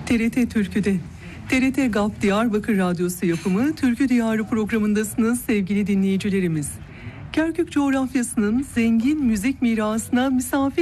TRT Türkü'de, TRT GAP Diyarbakır Radyosu yapımı Türkü Diyarı programındasınız sevgili dinleyicilerimiz. Kerkük coğrafyasının zengin müzik mirasına misafir